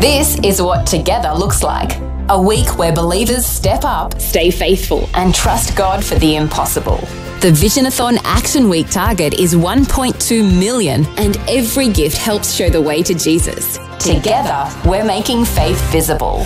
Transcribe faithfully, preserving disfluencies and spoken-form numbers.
This is what Together looks like. A week where believers step up, stay faithful, and trust God for the impossible. The Visionathon Action Week target is one point two million, and every gift helps show the way to Jesus. Together, we're making faith visible.